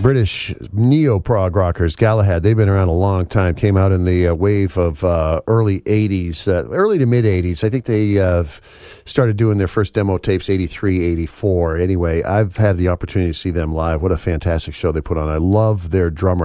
British neo-prog rockers, Galahad. They've been around a long time. Came out in the wave of early 80s, early to mid-80s. I think they started doing their first demo tapes 83, 84. Anyway, I've had the opportunity to see them live. What a fantastic show they put on. I love their drummer.